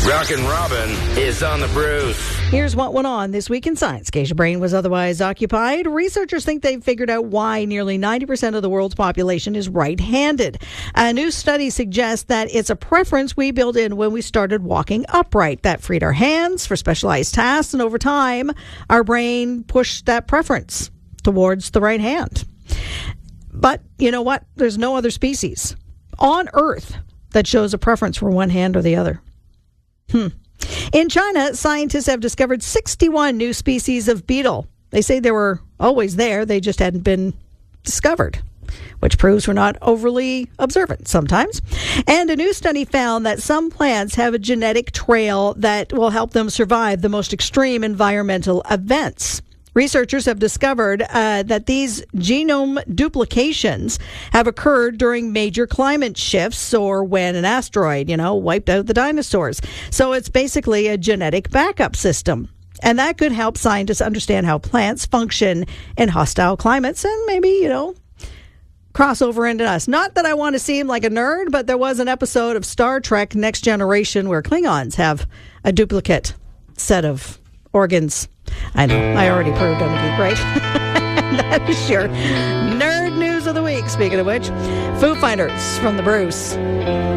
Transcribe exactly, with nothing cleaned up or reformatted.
Rockin' Robin is on the Bruce. Here's what went on this week in science. In case your brain was otherwise occupied, researchers think they've figured out why nearly ninety percent of the world's population is right-handed. A new study suggests that it's a preference we built in when we started walking upright. That freed our hands for specialized tasks, and over time, our brain pushed that preference towards the right hand. But you know what? There's no other species on Earth that shows a preference for one hand or the other. Hmm. In China, scientists have discovered sixty-one new species of beetle. They say they were always there, they just hadn't been discovered, which proves we're not overly observant sometimes. And a new study found that some plants have a genetic trail that will help them survive the most extreme environmental events. Researchers have discovered uh, that these genome duplications have occurred during major climate shifts or when an asteroid, you know, wiped out the dinosaurs. So it's basically a genetic backup system. And that could help scientists understand how plants function in hostile climates and maybe, you know, cross over into us. Not that I want to seem like a nerd, but there was an episode of Star Trek Next Generation where Klingons have a duplicate set of organs. I know, I already proved I'm a geek, right? That is your nerd news of the week. Speaking of which, Foo Fighters from the Bruce.